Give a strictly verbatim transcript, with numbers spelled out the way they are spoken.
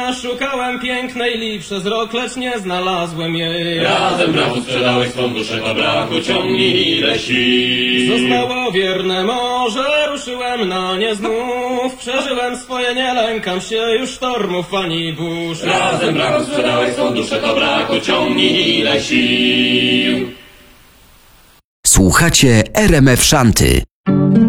Szukałem pięknej li przez rok, lecz nie znalazłem jej. Razem brachu sprzedałeś swą duszę, to brachu ciągnij ile sił. Zostało wierne morze, ruszyłem na nie znów. Przeżyłem swoje, nie lękam się już sztormów ani burz. Razem brachu sprzedałeś swą duszę, to brachu ciągnij ile sił. Słuchacie R M F Szanty.